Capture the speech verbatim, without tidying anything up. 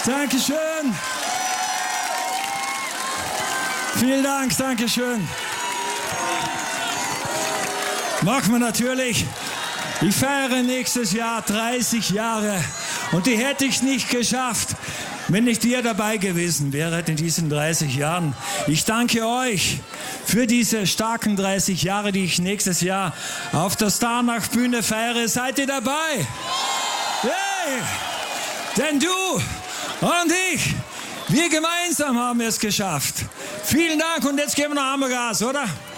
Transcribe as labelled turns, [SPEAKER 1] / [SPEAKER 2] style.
[SPEAKER 1] Dankeschön. Vielen Dank, Dankeschön. Machen wir natürlich. Ich feiere nächstes Jahr dreißig Jahre und die hätte ich nicht geschafft, wenn nicht ihr dabei gewesen wäret in diesen dreißig Jahren. Ich danke euch für diese starken dreißig Jahre, die ich nächstes Jahr auf der Starnacht-Bühne feiere. Seid ihr dabei? Hey! Denn du und ich, wir gemeinsam haben es geschafft. Vielen Dank und jetzt geben wir noch einmal Gas, oder?